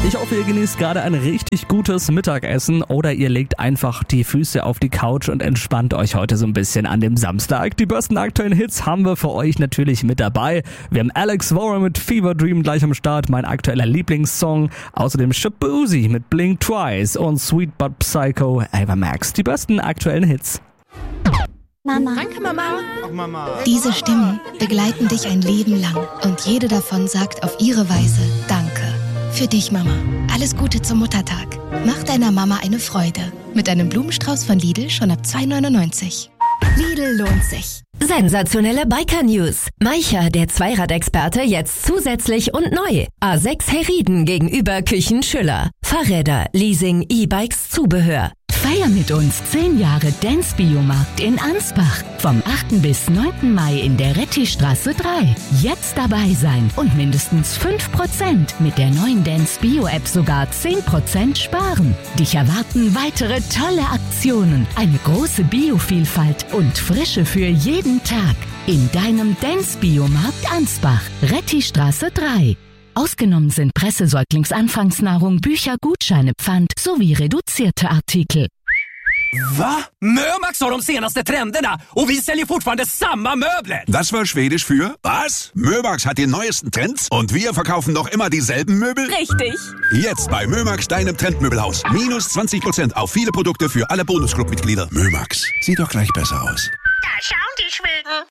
Ich hoffe, ihr genießt gerade ein richtig gutes Mittagessen oder ihr legt einfach die Füße auf die Couch und entspannt euch heute so ein bisschen an dem Samstag. Die besten aktuellen Hits haben wir für euch natürlich mit dabei. Wir haben Alex Warren mit Fever Dream gleich am Start, mein aktueller Lieblingssong. Außerdem Shaboozey mit Blink Twice und Sweet But Psycho Ava Max. Die besten aktuellen Hits. Mama. Danke, Mama. Ach, Mama. Diese Stimmen begleiten dich ein Leben lang und jede davon sagt auf ihre Weise Danke. Für dich, Mama. Alles Gute zum Muttertag. Mach deiner Mama eine Freude. Mit einem Blumenstrauß von Lidl schon ab 2,99 €. Lidl lohnt sich. Sensationelle Biker-News. Maicha, der Zweiradexperte, jetzt zusätzlich und neu. A6 Herrieden gegenüber Küchen Schüller. Fahrräder, Leasing, E-Bikes, Zubehör. Feier mit uns 10 Jahre Dance Biomarkt in Ansbach. Vom 8. bis 9. Mai in der Rettistraße 3. Jetzt dabei sein und mindestens 5%. Mit der neuen Dance Bio App sogar 10% sparen. Dich erwarten weitere tolle Aktionen, eine große Biovielfalt und Frische für jeden Tag. In deinem Dance Biomarkt Ansbach. Rettistraße 3. Ausgenommen sind Pressesäuglingsanfangsnahrung, Bücher, Gutscheine, Pfand sowie reduzierte Artikel. Va? Mömax har de senaste trenderna och vi säljer fortfarande samma möbler. Das war Schwedisch für was? Mömax hat die neuesten Trends und wir verkaufen noch immer dieselben Möbel? Richtig. Jetzt bei Mömax, deinem Trendmöbelhaus. Minus 20% auf viele Produkte für alle Bonusclub-Mitglieder. Mömax, sieht doch gleich besser aus. Da schauen die Schweden.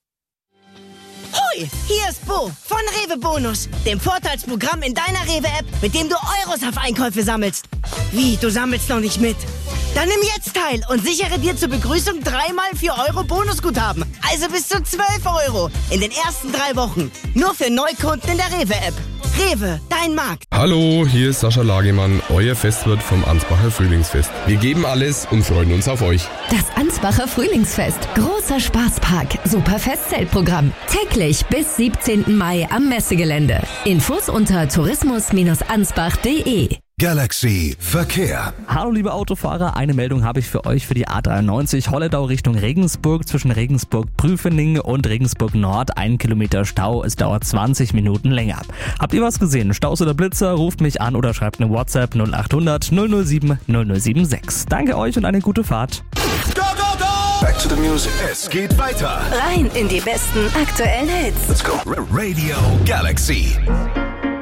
Hoi, hier ist Bo von Rewe Bonus, dem Vorteilsprogramm in deiner Rewe-App, mit dem du Euros auf Einkäufe sammelst. Wie, du sammelst noch nicht mit? Dann nimm jetzt teil und sichere dir zur Begrüßung 3x 4 € Bonusguthaben. Also bis zu 12 € in den ersten 3 Wochen. Nur für Neukunden in der Rewe-App. Rewe, dein Markt. Hallo, hier ist Sascha Lagemann, euer Festwirt vom Ansbacher Frühlingsfest. Wir geben alles und freuen uns auf euch. Das Ansbacher Frühlingsfest. Großer Spaßpark. Super Festzeltprogramm. Täglich bis 17. Mai am Messegelände. Infos unter tourismus-ansbach.de. Galaxy Verkehr. Hallo liebe Autofahrer, eine Meldung habe ich für euch für die A93 Holledau Richtung Regensburg zwischen Regensburg-Prüfening und Regensburg Nord. 1 Kilometer Stau, es dauert 20 Minuten länger. Habt ihr was gesehen? Staus oder Blitzer? Ruft mich an oder schreibt eine WhatsApp 0800 007 007 Danke euch und eine gute Fahrt. Go, go, go! Back to the music. Es geht weiter. Rein in die besten aktuellen Hits. Let's go. Radio Galaxy.